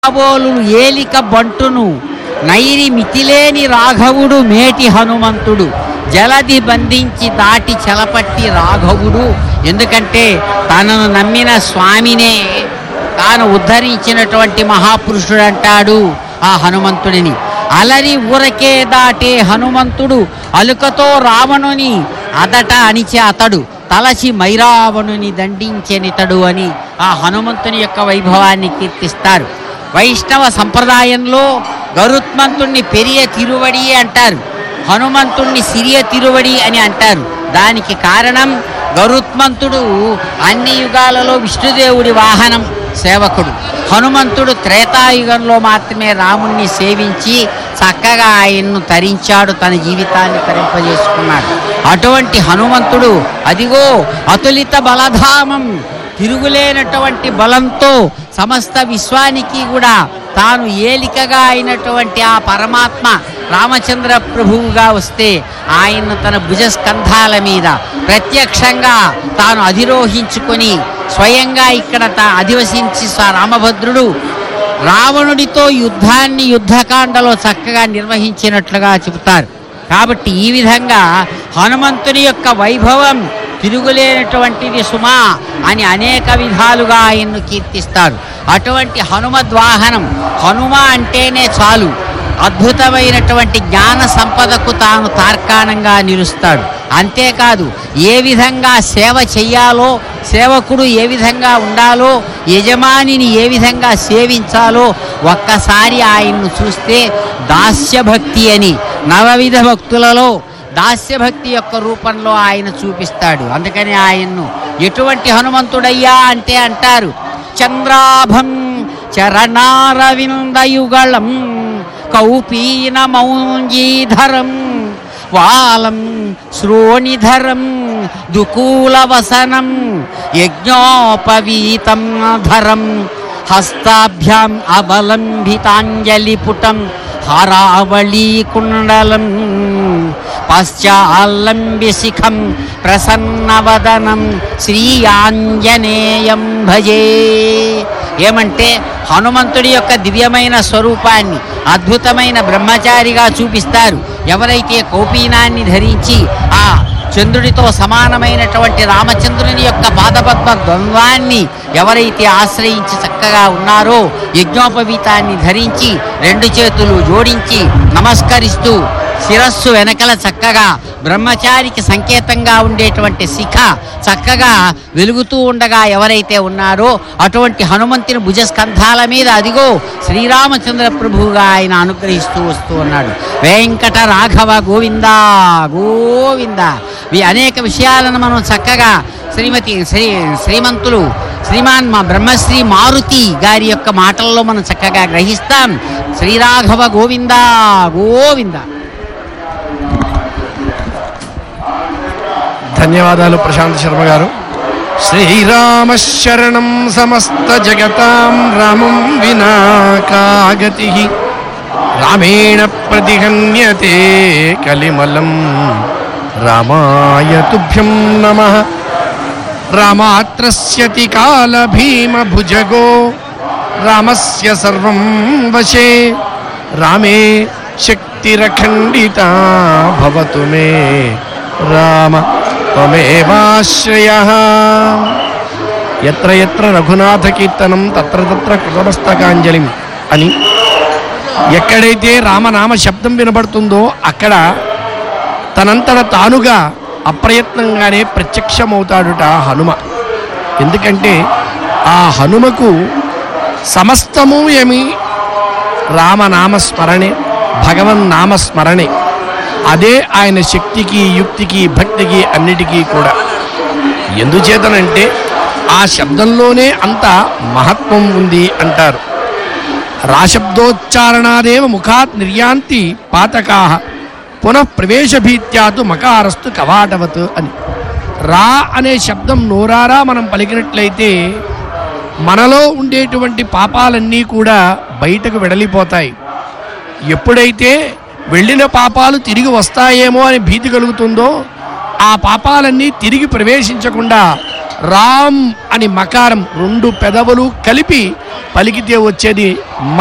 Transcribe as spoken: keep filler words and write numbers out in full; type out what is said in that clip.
కాబోలు ఏలిక బంటును నైరి మితిలేని రాఘవుడు మేటి హనుమంతుడు జలది బంధించి దాటి చెలపట్టి రాఘవుడు. ఎందుకంటే తనను నమ్మిన స్వామినే తాను ఉద్ధరించినటువంటి మహాపురుషుడు అంటాడు ఆ హనుమంతుడిని. అలరి ఊరకే దాటే హనుమంతుడు అలుకతో రావణుని అదట అనిచే అతడు తలచి మైరావణుని దండించెనితడు అని ఆ హనుమంతుని యొక్క వైభవాన్ని కీర్తిస్తారు. వైష్ణవ సంప్రదాయంలో గరుత్మంతుణ్ణి పెరియ తిరువడి అంటారు, హనుమంతుణ్ణి సిరియ తిరువడి అని అంటారు. దానికి కారణం గరుత్మంతుడు అన్ని యుగాలలో విష్ణుదేవుడి వాహనం సేవకుడు. హనుమంతుడు త్రేతాయుగంలో మాత్రమే రాముణ్ణి సేవించి చక్కగా ఆయన్ను తరించాడు, తన జీవితాన్ని తరింపజేసుకున్నాడు. అటువంటి హనుమంతుడు అదిగో అతులిత బలధామం, తిరుగులేనటువంటి బలంతో సమస్త విశ్వానికి కూడా తాను ఏలికగా అయినటువంటి ఆ పరమాత్మ రామచంద్ర ప్రభువుగా వస్తే ఆయన్ను తన భుజస్కంధాల మీద ప్రత్యక్షంగా తాను అధిరోహించుకొని స్వయంగా ఇక్కడ తా అధివసించి రామభద్రుడు రావణుడితో యుద్ధాన్ని యుద్ధకాండలో చక్కగా నిర్వహించినట్లుగా చెబుతారు. కాబట్టి ఈ విధంగా హనుమంతుని యొక్క వైభవం తిరుగులేనటువంటిది సుమా అని అనేక విధాలుగా ఆయన్ను కీర్తిస్తారు. అటువంటి హనుమద్వాహనం, హనుమ అంటేనే చాలు అద్భుతమైనటువంటి జ్ఞాన సంపదకు తాను తార్కాణంగా నిలుస్తాడు. అంతేకాదు ఏ విధంగా సేవ చెయ్యాలో, సేవకుడు ఏ విధంగా ఉండాలో, యజమానిని ఏ విధంగా సేవించాలో ఒక్కసారి ఆయన్ను చూస్తే దాస్యభక్తి అని నవవిధ భక్తులలో దాస్యభక్తి యొక్క రూపంలో ఆయన చూపిస్తాడు. అందుకని ఆయన్ను ఎటువంటి హనుమంతుడయ్యా అంటే అంటారు, చంద్రాభం చరణారవిందయుగళం కౌపీన మౌంజీధరం వాలం శ్రోణిధరం దుకూలవసనం యజ్ఞోపవీతం ధరం హస్తాభ్యాం అవలంబితాంజలిపుటం హరావళీ కుండలం పశ్చాల్లంబి శిఖం ప్రసన్నవదనం శ్రీ ఆంజనేయం భజే. ఏమంటే హనుమంతుడి యొక్క దివ్యమైన స్వరూపాన్ని అద్భుతమైన బ్రహ్మచారిగా చూపిస్తారు. ఎవరైతే కౌపీనాన్ని ధరించి ఆ చంద్రుడితో సమానమైనటువంటి రామచంద్రుని యొక్క పాదపద్మ ద్వంద్వాన్ని ఎవరైతే ఆశ్రయించి చక్కగా ఉన్నారో, యజ్ఞోపవీతాన్ని ధరించి రెండు చేతులు జోడించి నమస్కరిస్తూ శిరస్సు వెనకల చక్కగా బ్రహ్మచారికి సంకేతంగా ఉండేటువంటి శిఖ చక్కగా వెలుగుతూ ఉండగా ఎవరైతే ఉన్నారో అటువంటి హనుమంతుని భుజస్కంధాల మీద అదిగో శ్రీరామచంద్ర ప్రభువుగా ఆయన అనుగ్రహిస్తూ వస్తూ ఉన్నాడు. వెంకట రాఘవ గోవింద గోవింద. ఈ అనేక విషయాలను మనం చక్కగా శ్రీమతి శ్రీ శ్రీమంతులు శ్రీమాన్ మా బ్రహ్మశ్రీ మారుతి గారి యొక్క మాటల్లో మనం చక్కగా గ్రహిస్తాం. శ్రీరాఘవ గోవింద గోవింద. ధన్యవాదాలు ప్రశాంత్ శర్మ గారు. శ్రీరామ శరణం సమస్త జగతాం రామం వినా కాగతి రామేణ ప్రతిహన్యతే కలిమలం రామాయ తుభ్యం నమః. రామాత్రస్యతి కాల భీమ భుజగో రామస్య సర్వం వశే రామే శక్తిరఖండితా భవతు మే రామ త్వమేవాశ్రయః. యత్ర యత్ర రఘునాథ కీర్తనం తత్ర తత్ర కృతమస్తకాంజలిం అని ఎక్కడైతే రామనామ శబ్దం వినబడుతుందో అక్కడ తనంతట తానుగా అప్రయత్నంగానే ప్రత్యక్షమవుతాడుట హనుమ. ఎందుకంటే ఆ హనుమకు సమస్తము ఏమి రామనామస్మరణే, భగవన్నామస్మరణే. అదే ఆయన శక్తికి, యుక్తికి, భక్తికి అన్నిటికీ కూడా. ఎందుచేతనంటే ఆ శబ్దంలోనే అంత మహత్వం ఉంది అంటారు. రాశబ్దోచ్చారణాదేవ ముఖాత్ నిర్యాంతి పాతకాహ పునః ప్రవేశభీత్యాతు మకారస్తు కవాటవత్ అని. రా అనే శబ్దం నోరారా మనం పలికినట్లయితే మనలో ఉండేటువంటి పాపాలన్నీ కూడా బయటకు వెడలిపోతాయి. ఎప్పుడైతే వెళ్ళిన పాపాలు తిరిగి వస్తాయేమో అని భీతి కలుగుతుందో ఆ పాపాలన్నీ తిరిగి ప్రవేశించకుండా రామ్ అని మకారం రెండు పెదవులు కలిపి పలికితే వచ్చేది